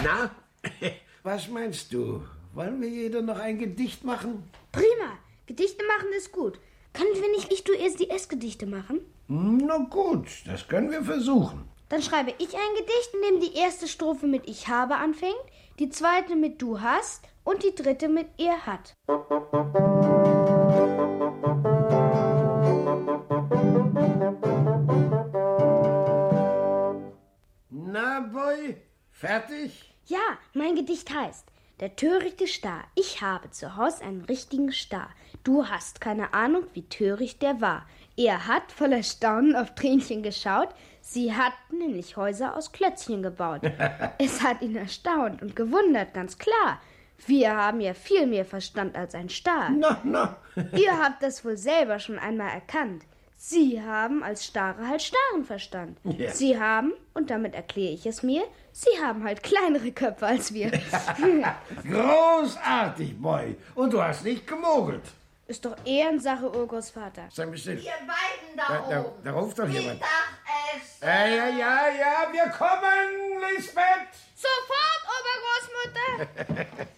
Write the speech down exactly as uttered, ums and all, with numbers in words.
Na, was meinst du? Wollen wir jeder noch ein Gedicht machen? Prima, Gedichte machen ist gut. Können wir nicht ich, du, erst die Essgedichte machen? Na gut, das können wir versuchen. Dann schreibe ich ein Gedicht, in dem die erste Strophe mit Ich habe anfängt, die zweite mit Du hast und die dritte mit Er hat. Na, Boy, fertig? Ja, mein Gedicht heißt: Der törichte Star, ich habe zu Haus einen richtigen Star. Du hast keine Ahnung, wie töricht der war. Er hat voller Staunen auf Tränchen geschaut. Sie hatten nämlich Häuser aus Klötzchen gebaut. Es hat ihn erstaunt und gewundert, ganz klar. Wir haben ja viel mehr Verstand als ein Star. Na, na. Ihr habt das wohl selber schon einmal erkannt. Sie haben als Starre halt starren Verstand. Ja. Sie haben, und damit erkläre ich es mir, Sie haben halt kleinere Köpfe als wir. Großartig, Boy. Und du hast nicht gemogelt. Ist doch Ehrensache, Urgroßvater. Sag mal still. Ihr beiden da, Da, da, oben. da ruft doch jemand. Mittagessen. Ja, ja, ja, ja, wir kommen, Lisbeth. Sofort, Obergroßmutter!